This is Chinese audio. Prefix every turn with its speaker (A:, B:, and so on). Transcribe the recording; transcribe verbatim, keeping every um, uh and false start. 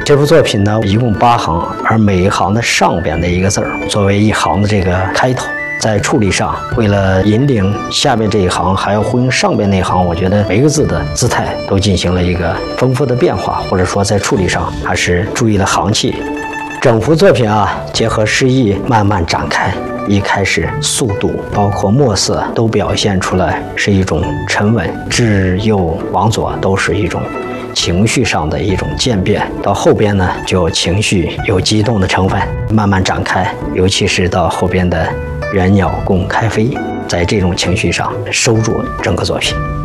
A: 这部作品呢，一共八行，而每一行的上边的一个字儿作为一行的这个开头。在处理上，为了引领下边这一行，还要呼应上边那一行，我觉得每个字的姿态都进行了一个丰富的变化，或者说在处理上还是注意了行气。整幅作品啊，结合诗意慢慢展开，一开始速度包括墨色都表现出来是一种沉稳，至右往左都是一种情绪上的一种渐变，到后边呢就情绪有激动的成分慢慢展开，尤其是到后边的人鸟共开飞，在这种情绪上收住整个作品。